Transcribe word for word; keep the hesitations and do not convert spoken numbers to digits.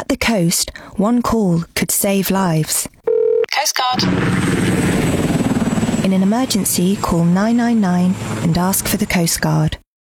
At the coast, one call could save lives. Coast Guard. In an emergency, call nine nine nine and ask for the Coast Guard.